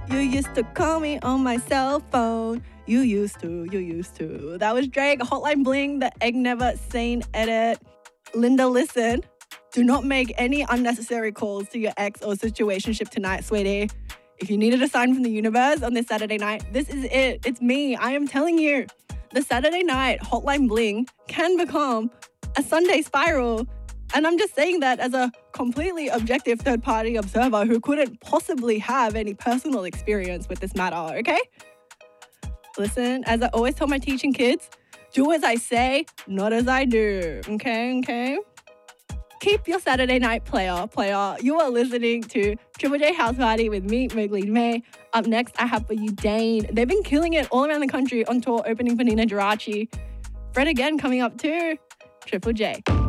You used to call me on my cell phone. You used to. That was Drake, Hotline Bling, the Egg Never Sane edit. Linda, listen. Do not make any unnecessary calls to your ex or situationship tonight, sweetie. If you needed a sign from the universe on this Saturday night, this is it. It's me. I am telling you. The Saturday night Hotline Bling can become a Sunday spiral. And I'm just saying that as a completely objective third-party observer who couldn't possibly have any personal experience with this matter, okay? Listen, as I always tell my teaching kids, do as I say, not as I do, okay? Keep your Saturday night player. You are listening to Triple J House Party with me, Mowgli May. Up next, I have for you Dane. They've been killing it all around the country on tour, opening for Nina Geraci. Fred again coming up too. Triple J.